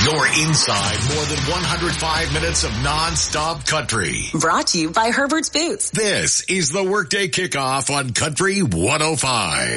You're inside more than 105 minutes of non-stop country. Brought to you by Herbert's Boots. This is the Workday Kickoff on Country 105.